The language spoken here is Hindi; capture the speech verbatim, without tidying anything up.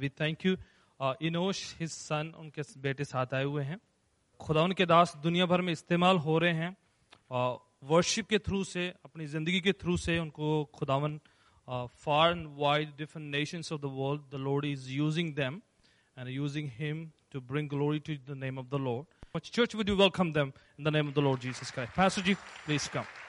We thank you इनोश his son, उनके बेटे साथ आए हुए हैं। खुदा उनके दास दुनिया भर में इस्तेमाल हो रहे हैं, वर्शिप के थ्रू से, अपनी ज़िंदगी के थ्रू से उनको खुदावन far and wide different Nations of the world the Lord is using them and using him to bring glory to the name of the Lord. Church, would you welcome them in the name of the Lord Jesus Christ? Pastor Ji, please come.